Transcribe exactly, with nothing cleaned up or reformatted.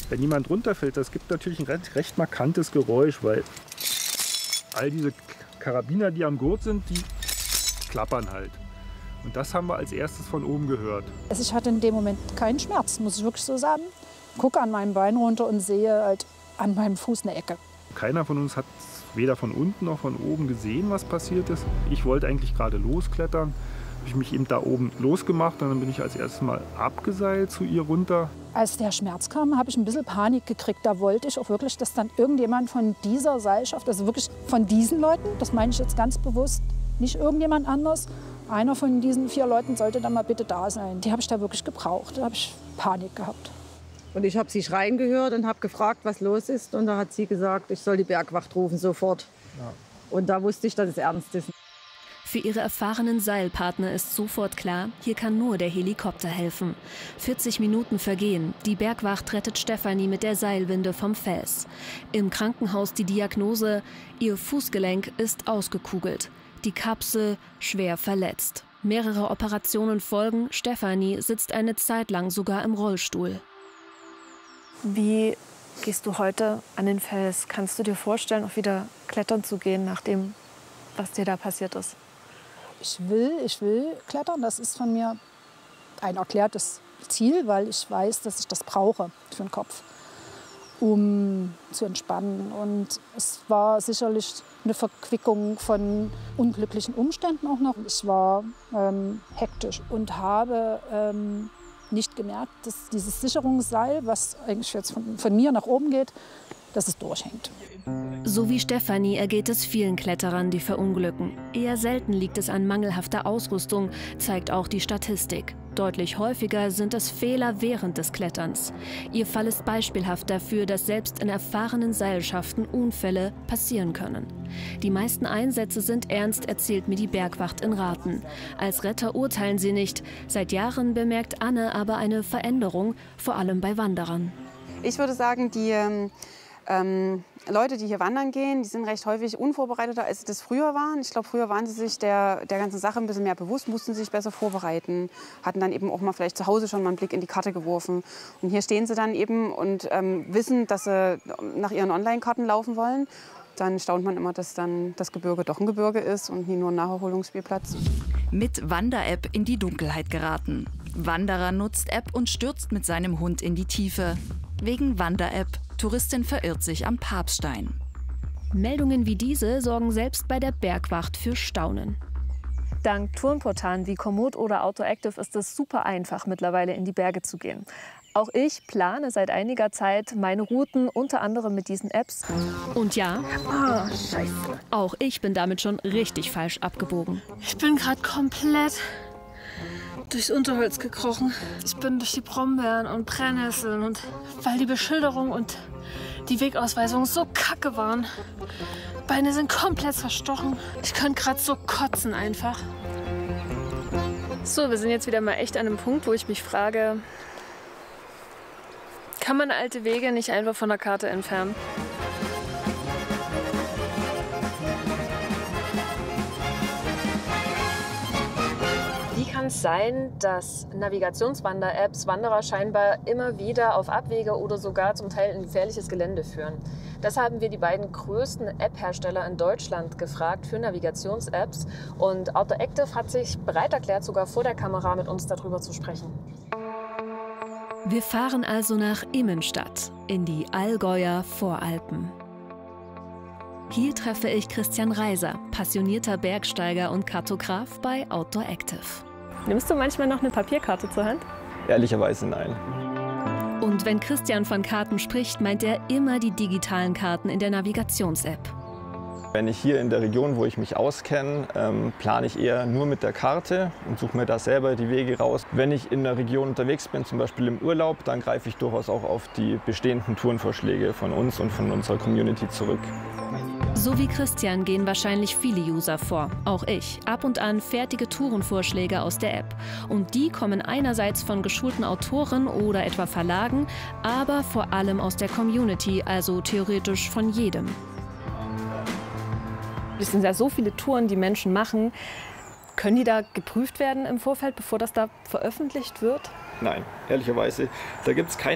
Wenn jemand runterfällt, das gibt natürlich ein recht, recht markantes Geräusch, weil all diese Karabiner, die am Gurt sind, die klappern halt. Und das haben wir als erstes von oben gehört. Ich hatte in dem Moment keinen Schmerz, muss ich wirklich so sagen. Ich gucke an meinem Bein runter und sehe halt an meinem Fuß eine Ecke. Keiner von uns hat weder von unten noch von oben gesehen, was passiert ist. Ich wollte eigentlich gerade losklettern. Habe ich mich eben da oben losgemacht und dann bin ich als erstes mal abgeseilt zu ihr runter. Als der Schmerz kam, habe ich ein bisschen Panik gekriegt. Da wollte ich auch wirklich, dass dann irgendjemand von dieser Seilschaft, also wirklich von diesen Leuten, das meine ich jetzt ganz bewusst, nicht irgendjemand anders, einer von diesen vier Leuten sollte dann mal bitte da sein. Die habe ich da wirklich gebraucht. Da habe ich Panik gehabt. Und ich habe sie schreien gehört und habe gefragt, was los ist. Und da hat sie gesagt, ich soll die Bergwacht rufen, sofort. Ja. Und da wusste ich, dass es ernst ist. Für ihre erfahrenen Seilpartner ist sofort klar, hier kann nur der Helikopter helfen. vierzig Minuten vergehen. Die Bergwacht rettet Stefanie mit der Seilwinde vom Fels. Im Krankenhaus die Diagnose, ihr Fußgelenk ist ausgekugelt. Die Kapsel schwer verletzt. Mehrere Operationen folgen. Stefanie sitzt eine Zeit lang sogar im Rollstuhl. Wie gehst du heute an den Fels? Kannst du dir vorstellen, auch wieder klettern zu gehen, nach dem, was dir da passiert ist? Ich will, ich will klettern. Das ist von mir ein erklärtes Ziel, weil ich weiß, dass ich das brauche für den Kopf, um zu entspannen. Und es war sicherlich eine Verquickung von unglücklichen Umständen auch noch. Ich war ähm, hektisch und habe ähm, nicht gemerkt, dass dieses Sicherungsseil, was eigentlich jetzt von, von mir nach oben geht, dass es durchhängt. So wie Stefanie ergeht es vielen Kletterern, die verunglücken. Eher selten liegt es an mangelhafter Ausrüstung, zeigt auch die Statistik. Deutlich häufiger sind es Fehler während des Kletterns. Ihr Fall ist beispielhaft dafür, dass selbst in erfahrenen Seilschaften Unfälle passieren können. Die meisten Einsätze sind ernst, erzählt mir die Bergwacht in Rathen. Als Retter urteilen sie nicht. Seit Jahren bemerkt Anne aber eine Veränderung, vor allem bei Wanderern. Ich würde sagen, die ähm, Leute, die hier wandern gehen, die sind recht häufig unvorbereiteter, als sie das früher waren. Ich glaube, früher waren sie sich der, der ganzen Sache ein bisschen mehr bewusst, mussten sich besser vorbereiten, hatten dann eben auch mal vielleicht zu Hause schon mal einen Blick in die Karte geworfen. Und hier stehen sie dann eben und ähm, wissen, dass sie nach ihren Online-Karten laufen wollen. Dann staunt man immer, dass dann das Gebirge doch ein Gebirge ist und nie nur ein Naherholungsspielplatz. Mit Wander-App in die Dunkelheit geraten. Wanderer nutzt App und stürzt mit seinem Hund in die Tiefe. Wegen Wander-App. Touristin verirrt sich am Papststein. Meldungen wie diese sorgen selbst bei der Bergwacht für Staunen. Dank Tourenportalen wie Komoot oder AutoActive ist es super einfach, mittlerweile in die Berge zu gehen. Auch ich plane seit einiger Zeit meine Routen, unter anderem mit diesen Apps. Und ja, oh, Scheiße. Auch ich bin damit schon richtig falsch abgebogen. Ich bin gerade komplett durchs Unterholz gekrochen. Ich bin durch die Brombeeren und Brennnesseln und weil die Beschilderung und die Wegausweisung so kacke waren. Beine sind komplett verstochen. Ich könnte gerade so kotzen einfach. So, wir sind jetzt wieder mal echt an einem Punkt, wo ich mich frage, kann man alte Wege nicht einfach von der Karte entfernen? Wie kann es sein, dass Navigationswander-Apps Wanderer scheinbar immer wieder auf Abwege oder sogar zum Teil in gefährliches Gelände führen? Das haben wir die beiden größten App-Hersteller in Deutschland gefragt für Navigations-Apps. Und AutoActive hat sich bereit erklärt, sogar vor der Kamera mit uns darüber zu sprechen. Wir fahren also nach Immenstadt, in die Allgäuer Voralpen. Hier treffe ich Christian Reiser, passionierter Bergsteiger und Kartograf bei AutoActive. Nimmst du manchmal noch eine Papierkarte zur Hand? Ehrlicherweise nein. Und wenn Christian von Karten spricht, meint er immer die digitalen Karten in der Navigations-App. Wenn ich hier in der Region, wo ich mich auskenne, ähm, plane ich eher nur mit der Karte und suche mir da selber die Wege raus. Wenn ich in der Region unterwegs bin, zum Beispiel im Urlaub, dann greife ich durchaus auch auf die bestehenden Tourenvorschläge von uns und von unserer Community zurück. So wie Christian gehen wahrscheinlich viele User vor, auch ich. Ab und an fertige Tourenvorschläge aus der App. Und die kommen einerseits von geschulten Autoren oder etwa Verlagen, aber vor allem aus der Community, also theoretisch von jedem. Es sind ja so viele Touren, die Menschen machen. Können die da geprüft werden im Vorfeld, bevor das da veröffentlicht wird? Nein, ehrlicherweise, da gibt es keine